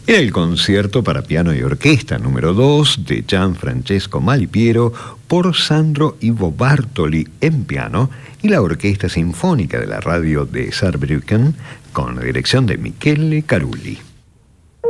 Era el concierto para piano y orquesta número 2 de Gianfrancesco Malipiero por Sandro Ivo Bartoli en piano y la Orquesta Sinfónica de la Radio de Saarbrücken con la dirección de Michele Carulli.